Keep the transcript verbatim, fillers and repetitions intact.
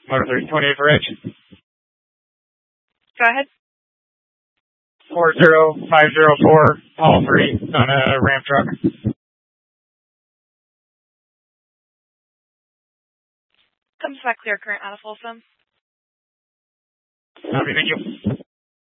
Motor three twenty-eight for Edge. Go ahead. four zero five zero four, all three on a Ram truck. Comes back clear current out of Folsom. Okay, thank you.